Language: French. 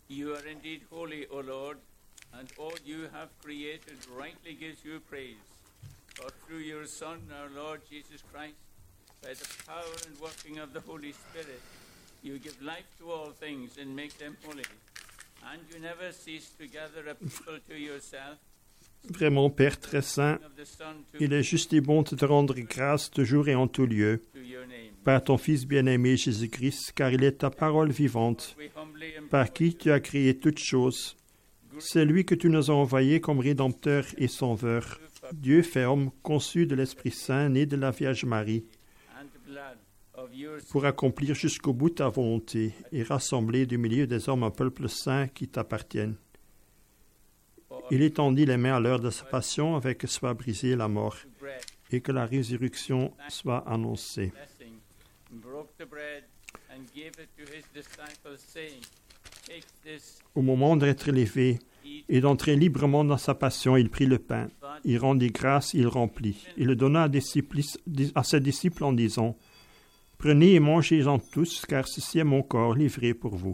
You are indeed holy, O Lord, and all you have created rightly gives you praise. For through your Son, our Lord Jesus Christ, by the power and working of the Holy Spirit, you give life to all things and make them holy. And you never cease to gather a people to yourself. Vraiment, Père très saint, il est juste et bon de te rendre grâce toujours et en tout lieu, par ton Fils bien-aimé Jésus-Christ, car il est ta parole vivante, par qui tu as créé toutes choses. C'est lui que tu nous as envoyé comme Rédempteur et Sauveur, Dieu ferme, conçu de l'Esprit Saint, né de la Vierge Marie, pour accomplir jusqu'au bout ta volonté et rassembler du milieu des hommes un peuple saint qui t'appartienne. Il étendit les mains à l'heure de sa passion avec que soit brisée la mort et que la résurrection soit annoncée. Au moment d'être élevé et d'entrer librement dans sa passion, il prit le pain, il rendit grâce, il remplit. Il le donna à ses disciples en disant « Prenez et mangez-en tous, car ceci est mon corps livré pour vous. »